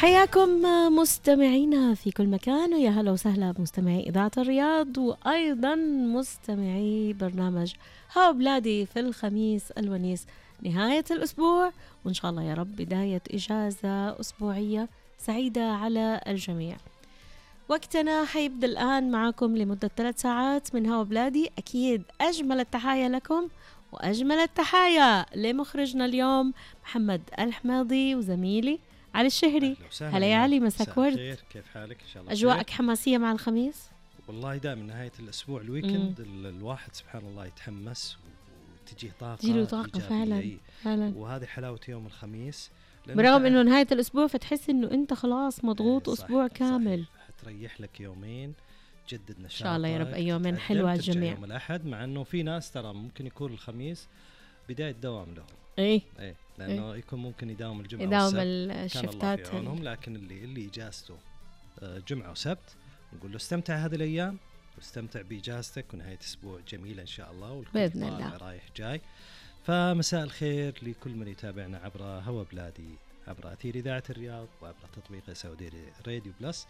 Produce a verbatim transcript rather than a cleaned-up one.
حياكم مستمعينا في كل مكان، ويا هلا وسهلا بمستمعي إذاعة الرياض وأيضا مستمعي برنامج هوا بلادي في الخميس الونيس، نهاية الأسبوع، وإن شاء الله يا رب بداية إجازة أسبوعية سعيدة على الجميع. وقتنا حيبدأ الآن معكم لمدة ثلاث ساعات من هوا بلادي. أكيد أجمل التحايا لكم وأجمل التحايا لمخرجنا اليوم محمد الحماضي وزميلي علي الشهري. هلا يا علي، مساك ورد. خير، كيف حالك؟ ان شاء الله أجواءك حماسية مع الخميس؟ والله دائما نهاية الأسبوع الويكند الواحد سبحان الله يتحمس وتجيه طاقة تجيله طاقة فعلا فعلا. وهذه حلاوة يوم الخميس، برغم إنه نهاية الأسبوع فتحس إنه أنت خلاص مضغوط صح أسبوع صح كامل. صحيح. حتريح لك يومين، تجدد نشاطك إن شاء الله يا رب، أيومين حلوة على الجميع. يوم الأحد، مع إنه في ناس ترى ممكن يكون الخميس بداية دوام له. إيه إيه لأنه إيه؟ يكون ممكن يداوم الجمعة يداوم الشفتات عنهم، لكن اللي اللي إجازته جمعة وسبت نقول له استمتع هذه الأيام واستمتع بإجازتك ونهاية أسبوع جميلة إن شاء الله، بإذن الله رايح جاي. فمساء الخير لكل من يتابعنا عبر هوا بلادي، عبر أثير إذاعة الرياض، وعبر تطبيق سعودي راديو بلس.